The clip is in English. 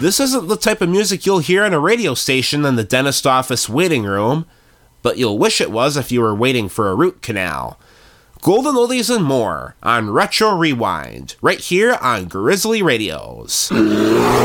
This isn't the type of music you'll hear in a radio station in the dentist office waiting room, but you'll wish it was if you were waiting for a root canal. Golden oldies and more on Retro Rewind, right here on Grizzly Radios.